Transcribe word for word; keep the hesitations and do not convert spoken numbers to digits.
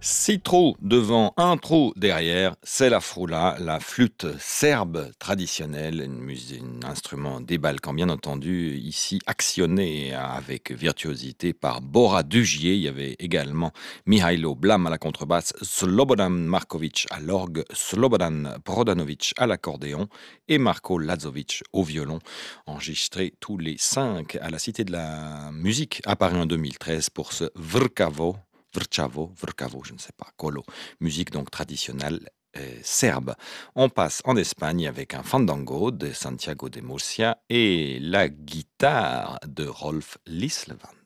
Six trous devant, un trou derrière, c'est la frula, la flûte serbe traditionnelle, une musique, un instrument débalquant bien entendu, ici actionné avec virtuosité par Bora Dugier. Il y avait également Mihailo Blam à la contrebasse, Slobodan Markovic à l'orgue, Slobodan Prodanovic à l'accordéon et Marko Lazovic au violon, enregistrés tous les cinq à la Cité de la Musique, apparu en deux mille treize pour ce Vrkavo. Vrčavo, Vrkavo, je ne sais pas, Kolo, musique donc traditionnelle euh, serbe. On passe en Espagne avec un fandango de Santiago de Murcia et la guitare de Rolf Lislevan.